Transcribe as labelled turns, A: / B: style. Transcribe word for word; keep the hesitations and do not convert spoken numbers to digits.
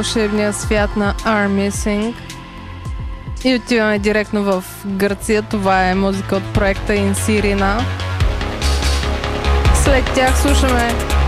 A: вълшебния свят на Are Missing. И отиваме директно в Гърция. Това е музика от проекта In Sirina. След тях слушаме